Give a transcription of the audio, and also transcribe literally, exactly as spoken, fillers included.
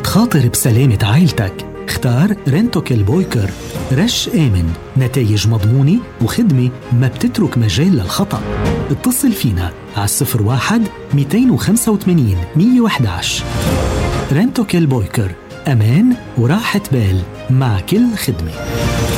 تخاطر بسلامة عائلتك اختار رنتوكيل بويكر. رش آمن، نتائج مضمونة وخدمة ما بتترك مجال للخطأ. اتصل فينا على الصفر واحد مئتين وخمسة وثمانين مئة وأحد عشر. رنتوكيل بويكر، أمان وراحة بال مع كل خدمة.